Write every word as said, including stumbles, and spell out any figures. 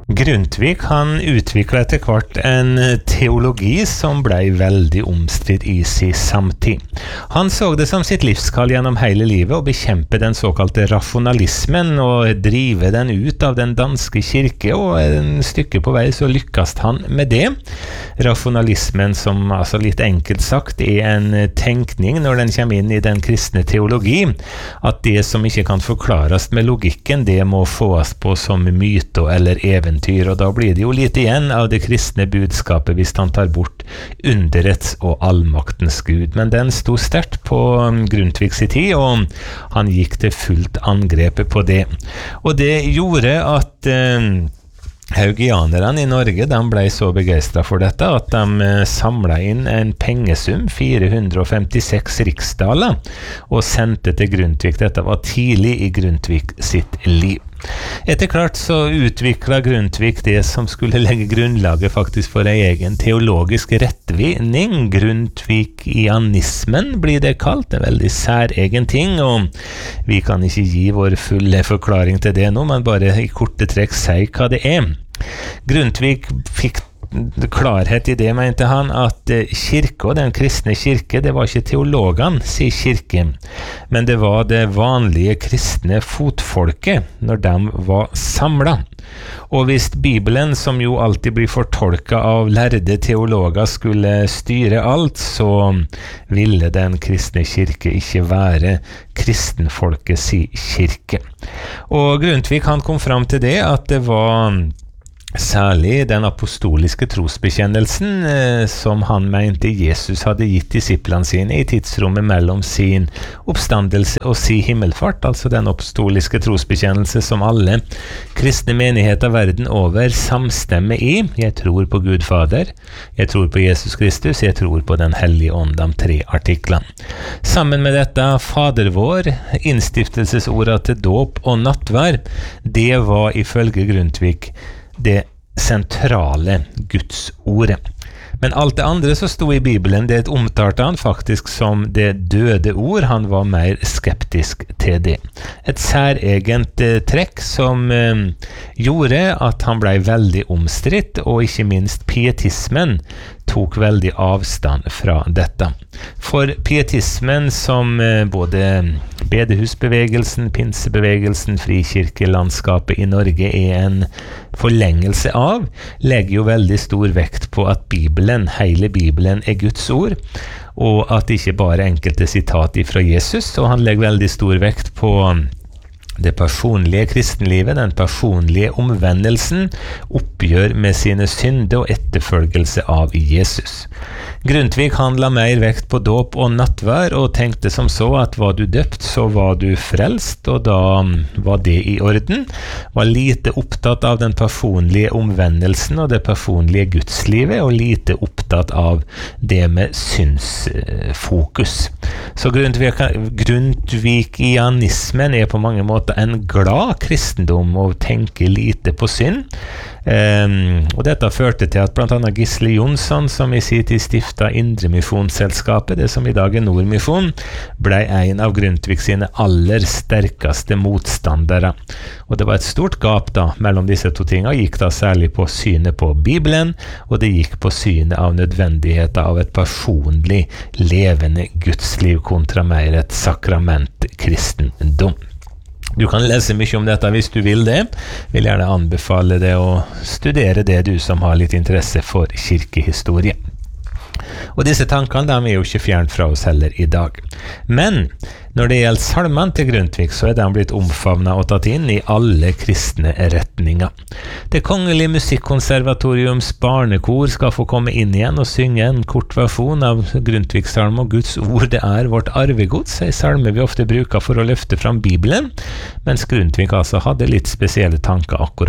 Grundtvig han utviklet etter hvert en teologi som ble veldig omstridt i sin samtid. Han så det som sitt livskall gjennom hele livet å bekjempe den såkalte rationalismen og drive den ut av den danske kirke, og en stykke på vei så lykkes han med det. Rationalismen, som altså litt enkelt sagt er en tenkning når den kommer inn i den kristne teologi, at det som ikke kan forklares med logikken, det må fås på som myter eller eventyr. Og da blir det jo lite igjen av det kristne budskapet hvis han tar bort underets og allmaktens Gud. Men den sto sterkt på Grundtvigs tid, og han gikk til fullt angrepet på det. Og det gjorde at eh, haugianerne i Norge de ble så begeistret for dette at de samlet inn en pengesum, fire hundre femtiseks riksdaler, og sendte til Grundtvig. Dette var tidlig i Grundtvig sitt liv. Etter klart så utviklet Grundtvig det som skulle legge grunnlaget faktisk for en egen teologisk rettvinning. Grundtvigianismen blir det kalt, en veldig særegen ting, og vi kan ikke gi vår fulle forklaring til det nå, men bare i korte trekk si hva det er. Grundtvig fikk klarhet i det, mente han, at kirke og den kristne kirke, det var ikke teologene, sier kirke, men det var det vanlige kristne fotfolket når de var samlet. Og hvis Bibelen, som jo alltid blir fortolket av lærde teologer, skulle styre alt, så ville den kristne kirke ikke være kristenfolket si kirke. Og Grundtvig han kom fram til det at det var særlig den apostoliske trosbekjennelsen eh, som han mente Jesus hadde gitt disiplene sine i tidsrommet mellom sin oppstandelse og sin himmelfart, altså den apostoliske trosbekjennelse som alle kristne menigheter verden over samstemmer i. Jeg tror på Gud Fader, jeg tror på Jesus Kristus, jeg tror på den hellige ånd, de tre artiklene. Sammen med dette Fader vår, innstiftelsesordet til dåp og nattvær, det var ifølge Grundtvig det sentrale Guds ordet. Men alt det andre som stod i Bibelen, det omtalte han faktisk som det døde ord. Han var mer skeptisk til det. Et særegent eh, trekk som eh, gjorde at han ble veldig omstridt, og ikke minst pietismen tok veldig avstand fra dette. For pietismen, som eh, både bedehusbevegelsen, pinsebevegelsen, frikirkelandskapet i Norge er en forlengelse av, legger jo veldig stor vekt på at Bibelen, hele Bibelen er Guds ord, og at ikke bare enkelte sitat fra Jesus, og han legger veldig stor vekt på det personlige kristenlivet, den personlige omvendelsen, oppgjør med sine synder og etterfølgelse av Jesus. Grundtvig han la mer vekt på dåp og nattvær, og tenkte som så at var du døpt, så var du frelst, og da var det i orden. Var lite opptatt av den personlige omvendelsen og det personlige gudslivet, og lite opptatt av det med synsfokus. Så Grundtvig, Grundtvigianismen er på mange måter en glad kristendom og tenker lite på synd. Um, og dette førte til at blant annet Gisle Jonsson, som i sin tid stiftet Indremisjonsselskapet, det som i dag er Nordmisjon, ble en av Grundtvig sine aller sterkeste motstandere. Og det var et stort gap da mellom disse to tingene, gikk da særlig på synet på Bibelen, og det gikk på synet av nødvendigheten av et personlig levende gudsliv kontra mer et sakrament kristendom. Du kan lese mye om dette hvis du vil det. Vil gjerne anbefale deg å studere det, du som har litt interesse for kirkehistorie. Og disse tankene de er jo ikke fjernt fra oss heller i dag. Men når det gjelder salmene til Grundtvig, så er de blitt omfavnet og tatt inn i alle kristne retninger. Det kongelige musikkonservatoriums barnekor skal få komme inn igjen og synge en kort versjon av Grundtvigs salme, og Guds ord det er vårt arvegods, en salme vi ofte bruker for å løfte fram Bibelen, mens Grundtvig altså hadde litt spesielle tanker akkurat